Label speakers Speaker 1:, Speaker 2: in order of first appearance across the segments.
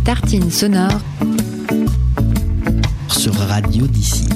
Speaker 1: tartines sonores
Speaker 2: sur Radio d'ici.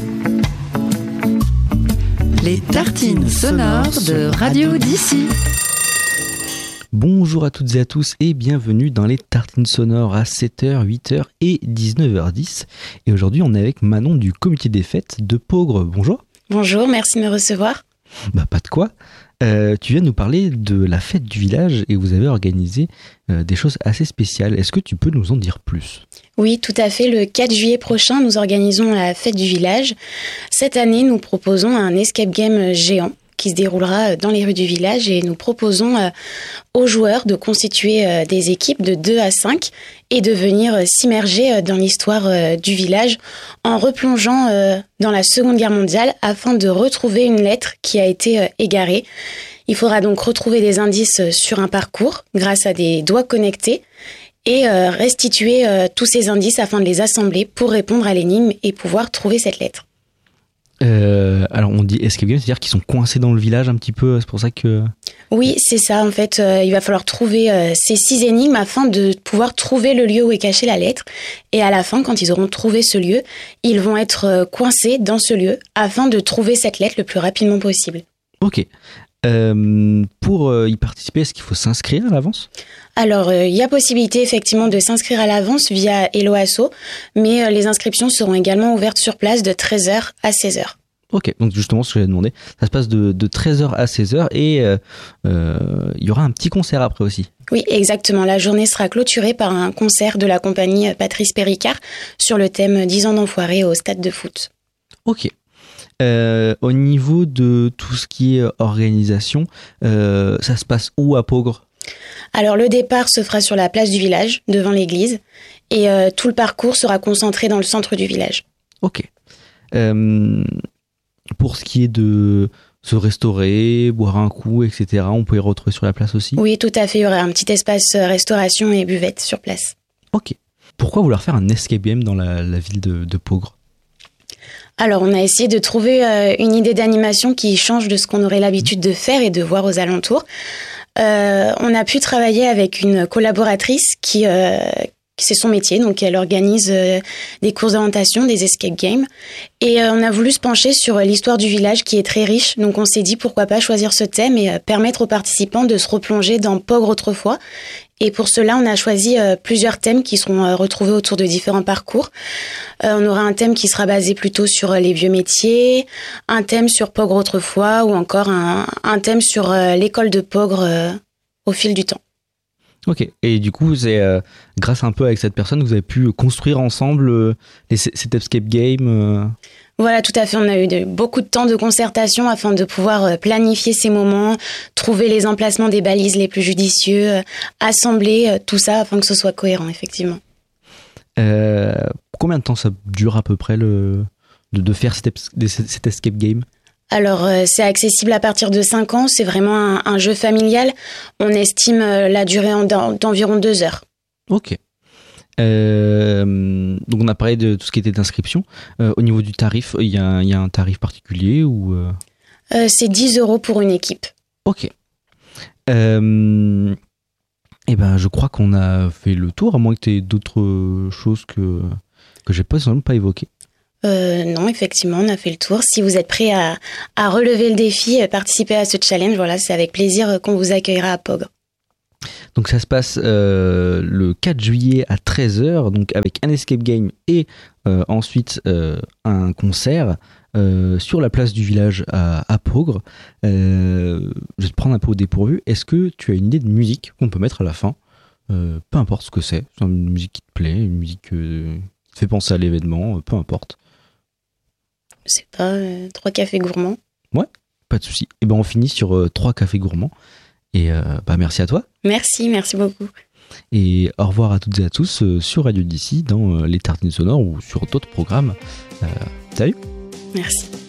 Speaker 1: Les tartines sonores de Radio d'ici.
Speaker 3: Bonjour à toutes et à tous et bienvenue dans les tartines sonores à 7h, 8h et 19h10. Et aujourd'hui on est avec Manon du comité des fêtes de Peaugres. Bonjour.
Speaker 4: Bonjour, merci de me recevoir.
Speaker 3: Pas de quoi. Tu viens nous parler de la fête du village et vous avez organisé des choses assez spéciales. Est-ce que tu peux nous en dire plus ?
Speaker 4: Oui, tout à fait. Le 4 juillet prochain, nous organisons la fête du village. Cette année, nous proposons un escape game géant qui se déroulera dans les rues du village et nous proposons aux joueurs de constituer des équipes de 2 à 5 et de venir s'immerger dans l'histoire du village en replongeant dans la Seconde Guerre mondiale afin de retrouver une lettre qui a été égarée. Il faudra donc retrouver des indices sur un parcours grâce à des doigts connectés et restituer tous ces indices afin de les assembler pour répondre à l'énigme et pouvoir trouver cette lettre.
Speaker 3: Alors on dit escape game, c'est-à-dire qu'ils sont coincés dans le village un petit peu, c'est pour ça que...
Speaker 4: Oui, c'est ça, en fait, il va falloir trouver ces 6 énigmes afin de pouvoir trouver le lieu où est cachée la lettre. Et à la fin, quand ils auront trouvé ce lieu, ils vont être coincés dans ce lieu afin de trouver cette lettre le plus rapidement possible.
Speaker 3: Ok. Pour y participer, est-ce qu'il faut s'inscrire à l'avance ?
Speaker 4: Alors, il y a possibilité effectivement de s'inscrire à l'avance via Hello Asso, mais les inscriptions seront également ouvertes sur place de 13h à 16h.
Speaker 3: Ok, donc justement ce que j'ai demandé, ça se passe de 13h à 16h et il y aura un petit concert après aussi.
Speaker 4: Oui, exactement. La journée sera clôturée par un concert de la compagnie Patrice Péricard sur le thème 10 ans d'enfoiré au stade de foot.
Speaker 3: Ok. Au niveau de tout ce qui est organisation, ça se passe où à Peaugres ?
Speaker 4: Alors le départ se fera sur la place du village, devant l'église, et tout le parcours sera concentré dans le centre du village.
Speaker 3: Ok. Pour ce qui est de se restaurer, boire un coup, etc., on peut y retrouver sur la place aussi ?
Speaker 4: Oui, tout à fait, il y aura un petit espace restauration et buvette sur place.
Speaker 3: Ok. Pourquoi vouloir faire un escape game dans la ville de Peaugres ?
Speaker 4: Alors, on a essayé de trouver une idée d'animation qui change de ce qu'on aurait l'habitude de faire et de voir aux alentours. On a pu travailler avec une collaboratrice qui c'est son métier, donc elle organise des courses d'orientation, des escape games. Et on a voulu se pencher sur l'histoire du village qui est très riche. Donc on s'est dit pourquoi pas choisir ce thème et permettre aux participants de se replonger dans Peaugres autrefois. Et pour cela, on a choisi plusieurs thèmes qui seront retrouvés autour de différents parcours. On aura un thème qui sera basé plutôt sur les vieux métiers, un thème sur Peaugres autrefois ou encore un thème sur l'école de Peaugres au fil du temps.
Speaker 3: Ok, et du coup, c'est grâce un peu avec cette personne que vous avez pu construire ensemble cet escape game
Speaker 4: Voilà, tout à fait. On a eu beaucoup de temps de concertation afin de pouvoir planifier ces moments, trouver les emplacements des balises les plus judicieux, assembler tout ça afin que ce soit cohérent, effectivement.
Speaker 3: Combien de temps ça dure à peu près de faire cet escape game ?
Speaker 4: Alors, c'est accessible à partir de 5 ans. C'est vraiment un jeu familial. On estime la durée d'environ 2 heures.
Speaker 3: Ok. Donc on a parlé de tout ce qui était d'inscription. Au niveau du tarif, il y a un tarif particulier ou
Speaker 4: c'est 10 € pour une équipe.
Speaker 3: Ok. Et ben je crois qu'on a fait le tour, à moins que tu aies d'autres choses que j'ai pas évoquées.
Speaker 4: Non, effectivement, on a fait le tour. Si vous êtes prêts à relever le défi, participer à ce challenge, voilà, c'est avec plaisir qu'on vous accueillera à Peaugres.
Speaker 3: Donc ça se passe le 4 juillet à 13h, donc avec un escape game et ensuite un concert sur la place du village à Peaugres. Je vais te prendre un peu au dépourvu. Est-ce que tu as une idée de musique qu'on peut mettre à la fin ? Peu importe ce que c'est une musique qui te plaît, une musique qui te fait penser à l'événement, peu importe.
Speaker 4: C'est pas 3 cafés gourmands.
Speaker 3: Ouais, pas de souci. Et ben on finit sur 3 cafés gourmands. Et merci à toi.
Speaker 4: Merci beaucoup.
Speaker 3: Et au revoir à toutes et à tous sur Radio d'ici dans les tartines sonores ou sur d'autres programmes. Salut.
Speaker 4: Merci.